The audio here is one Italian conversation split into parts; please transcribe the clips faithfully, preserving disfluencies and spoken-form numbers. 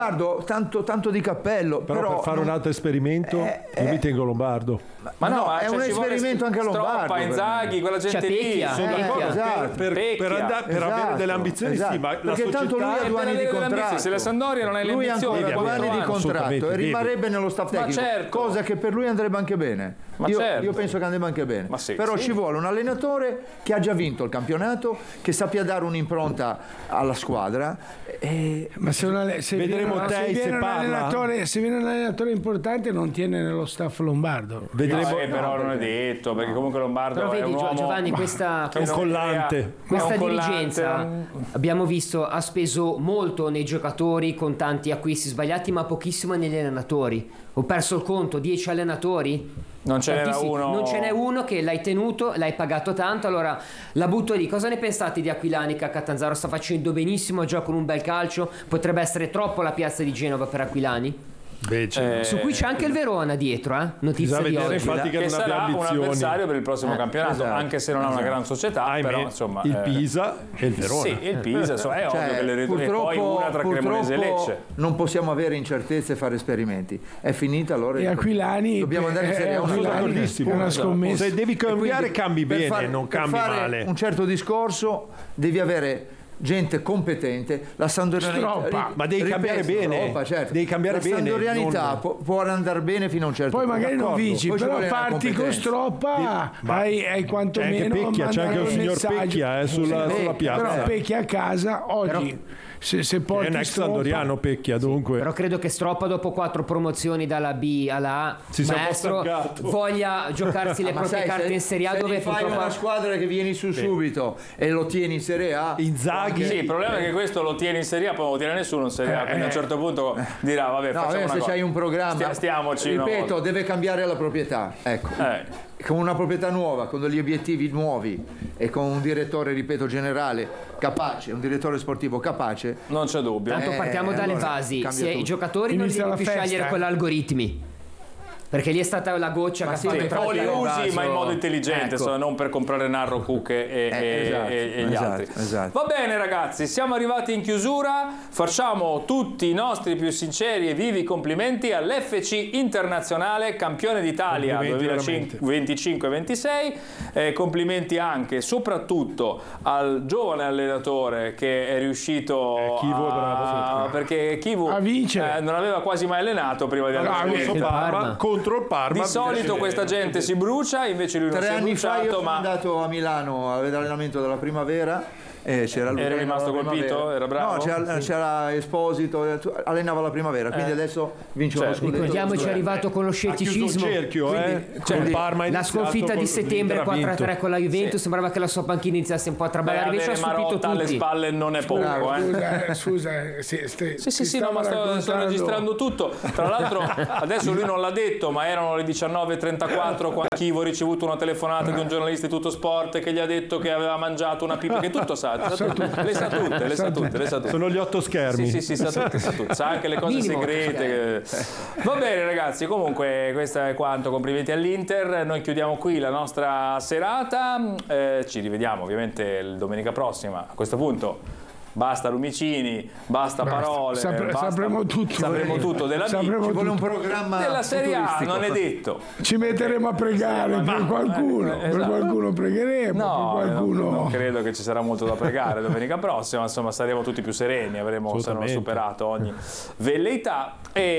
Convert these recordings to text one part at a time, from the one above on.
Lombardo, tanto, tanto di cappello. Però, però per fare non... un altro esperimento eh, io eh, mi tengo Lombardo. Ma, Ma no, no, ma è cioè, un ci vuole esperimento anche a Lombardo. Stroppa, Inzaghi, quella gente C'è lì. Pecchia, Sono eh, d'accordo. esatto. Per, per, per, andare, per Esatto, avere delle ambizioni esatto. sì, ma la Perché tanto lui società ha Eh, due per anni di avere delle ambizioni, contratto. se la Sampdoria non ha le Lui ha ambizioni, ancora da due quattro anni di anni. contratto e Assolutamente, rimarrebbe nello staff Ma tecnico, certo. cosa che per lui andrebbe anche bene. Ma io, certo. io penso che andrebbe anche bene. Ma sì, Però sì. ci vuole un allenatore che ha già vinto il campionato, che sappia dare un'impronta alla squadra. E... Ma se, una, se Vedremo viene, te se se viene un parla. allenatore, se viene un allenatore importante non tiene nello staff lombardo. vedremo No, eh, però non è detto, perché comunque Lombardo Però è vedi un Gio- uomo Giovanni, questa, che un non collante. crea- questa è un collante, dirigenza un- abbiamo visto ha speso molto nei giocatori con tanti acquisti sbagliati, ma pochissimo negli allenatori. Ho perso il conto, dieci allenatori. Non ce n'era Tantissimi. uno. Non ce n'è uno che l'hai tenuto, l'hai pagato tanto. Allora la butto lì. Cosa ne pensate di Aquilani, che a Catanzaro sta facendo benissimo, gioca con un bel calcio? Potrebbe essere troppo la piazza di Genova per Aquilani? Invece Eh, Su cui c'è anche il Verona dietro, eh? Notizia bisogna di vedere oggi. infatti che, che non abbia sarà un ambizioni. avversario per il prossimo Eh, campionato, esatto, anche se non ha una gran società, Ahimè, però insomma il eh, Pisa e il Verona. Sì, il Pisa, insomma, è ovvio Cioè, che le e poi purtroppo, una tra Cremonese e purtroppo Lecce. non possiamo avere incertezze e fare esperimenti. È finita allora. E Aquilani dobbiamo andare in eh, Serie A. Aquilani Sono d'accordissimo. è una scommessa. Se devi cambiare, Quindi, cambi per bene, fare- non per cambi fare male. un certo discorso devi avere gente competente, la sandorianità Stroppa. Ma devi cambiare bene. Stroppa, certo. Devi cambiare la bene, sandorianità non- può, può andare bene fino a un certo Poi punto. magari non D'accordo. vinci, Poi ci però vuole la parti con competenza. Stroppa, hai, hai C'è quantomeno anche Pecchia, c'è anche un mandare signor messaggio. Pecchia eh, sulla, Sì, sulla piazza. Però Pecchia a casa oggi, se, se È porti un ex Stroppa, sandoriano Pecchia, dunque. Però credo che Stroppa, dopo quattro promozioni dalla B alla A, Si sia un po' maestro, stancato. voglia giocarsi le Ma proprie sai, carte se- in Serie A, se dove ti fai purtroppo una squadra che vieni su subito e lo tieni in Serie A, Inzaghi. Sì, il problema è che questo lo tieni in Serie A, poi non lo tiene nessuno in Serie A, quindi a un certo punto dirà vabbè, no, facciamo eh, una se cosa. c'hai un programma, Stia- stiamoci una ripeto, volta. deve cambiare la proprietà, ecco. Eh. Con una proprietà nuova, con degli obiettivi nuovi e con un direttore, ripeto, generale capace, un direttore sportivo capace. Non c'è dubbio. Tanto Eh, partiamo dalle allora, basi. cambia Se i tutto. giocatori non li Inizia devi la più festa, scegliere eh. con gli algoritmi, perché lì è stata la goccia che ha sì, fatto Sì, tra- o li tra- usi caso- ma in modo intelligente, Ecco. insomma, non per comprare Narro, Cook e, e- Eh, esatto, e- e gli esatto, altri. esatto. Va bene ragazzi, siamo arrivati in chiusura, facciamo tutti i nostri più sinceri e vivi complimenti all'F C Internazionale campione d'Italia Complimenti duemilaventicinque ventisei, eh, complimenti anche e soprattutto al giovane allenatore che è riuscito Eh, Chivu è a... bravo, perché Chivu A vincere. eh, non aveva quasi mai allenato prima di Bravo, allenare Contro il Parma, Parma. contro il Parma. di solito questa gente si brucia, invece lui non Tre si è anni fa io bruciato, sono ma andato a Milano a vedere l'allenamento della primavera. E c'era lui, Eri allenava rimasto la colpito? primavera. Era bravo? No, c'era, c'era Esposito, allenava la primavera, quindi Eh. adesso vince Cioè, uno scudetto. ricordiamoci, è arrivato con lo Ha chiuso il scetticismo. cerchio, eh. cioè, Col Parma ha La iniziato sconfitta di col- settembre l'Inter ha quattro a vinto. tre con la Juventus, Sì. sembrava che la sua panchina iniziasse un po' a beh, traballare, invece ha avere stupito Marotta alle tutti. spalle non è poco, Bravo. eh. Scusa, eh, scusa, eh, sì, ste- Sì, sì, ti sì, no, stavo ma sto, sto raccontando- registrando tutto. Tra l'altro, adesso lui non l'ha detto, ma erano le diciannove e trentaquattro quando Chivo ha ricevuto una telefonata di un giornalista di Tutto Sport che gli ha detto che aveva mangiato una pipa, che tutto sa, sa tutte, le sa tutte, le sa tutte, le sa tutte. Sono gli otto schermi. Sì, sì, sì, sa tutto, sa tutto. Sa anche le cose Minimo. segrete. che- Va bene ragazzi, comunque questo è quanto, complimenti all'Inter, noi chiudiamo qui la nostra serata, eh, ci rivediamo ovviamente il domenica prossima, a questo punto basta lumicini, basta, Basta. parole, Sapre- basta- sapremo tutto. sapremo tutto della B, Sapremo Ci vuole un tutto. programma della Serie A, futuristico. non è detto. Ci metteremo a pregare Ma- per qualcuno, eh, per esatto. qualcuno pregheremo, No, per qualcuno non, non credo che ci sarà molto da pregare domenica prossima, insomma saremo tutti più sereni, avremo saremo Assolutamente. superato ogni velleità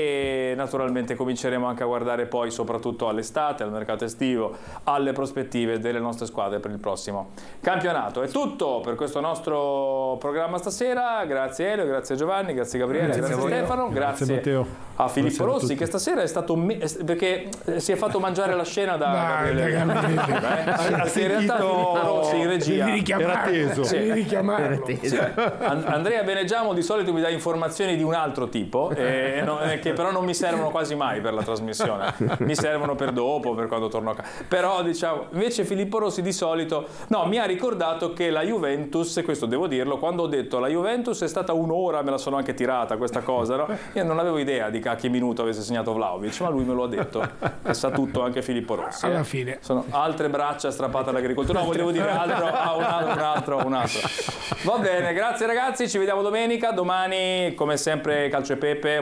e naturalmente cominceremo anche a guardare poi soprattutto all'estate, al mercato estivo, alle prospettive delle nostre squadre per il prossimo campionato. È tutto per questo nostro programma stasera, grazie Elio, grazie Giovanni, grazie Gabriele, grazie, Grazie a voi. Stefano, grazie, Grazie, Matteo. a Filippo Grazie a Rossi tutti. che stasera è stato me- perché eh, si è fatto mangiare la scena da Dai, Gabriele. dai, Gabriele. Eh? Perché in realtà Filippo Rossi in regia devi richiamarlo, Era teso. devi richiamarlo. An- Andrea Benegiamo di solito mi dà informazioni di un altro tipo e no- eh, che però non mi servono quasi mai per la trasmissione, mi servono per dopo, per quando torno a casa. Però diciamo, invece Filippo Rossi di solito no, mi ha ricordato che la Juventus, e questo devo dirlo, quando ho detto detto la Juventus è stata un'ora, me la sono anche tirata questa cosa, no? Io non avevo idea di a che minuto avesse segnato Vlahovic, ma lui me lo ha detto, e sa tutto anche Filippo Rossi. Alla eh. fine. Sono altre braccia strappate all'agricoltura, no, volevo dire altro, ah, un altro, un altro, un altro. Va bene, grazie ragazzi, ci vediamo domenica, domani come sempre Calcio e Pepe.